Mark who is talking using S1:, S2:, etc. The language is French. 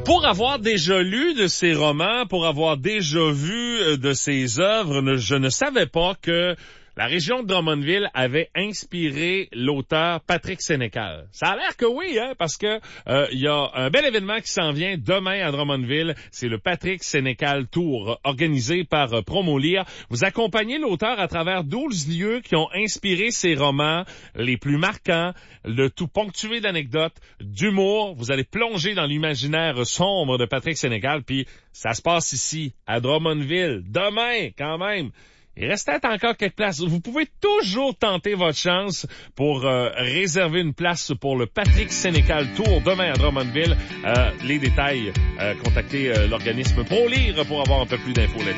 S1: Pour avoir déjà lu de ses romans, pour avoir déjà vu de ses œuvres, je ne savais pas que la région de Drummondville avait inspiré l'auteur Patrick Sénécal. Ça a l'air que oui, hein, parce que il y a un bel événement qui s'en vient demain à Drummondville. C'est le Patrick Sénécal Tour, organisé par Promolire. Vous accompagnez l'auteur à travers 12 lieux qui ont inspiré ses romans les plus marquants, le tout ponctué d'anecdotes, d'humour. Vous allez plonger dans l'imaginaire sombre de Patrick Sénécal, puis ça se passe ici, à Drummondville, demain, quand même. Il reste peut-être encore quelques places. Vous pouvez toujours tenter votre chance pour réserver une place pour le Patrick Sénécal Tour demain à Drummondville. Les détails, contactez l'organisme Prolire pour avoir un peu plus d'infos là-dessus.